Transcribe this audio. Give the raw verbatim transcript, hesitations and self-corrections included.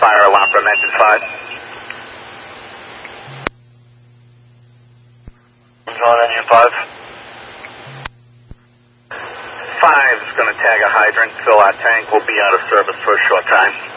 fire alarm from engine five. On engine five. Five is going to tag a hydrant, fill our tank. We'll be out of service for a short time.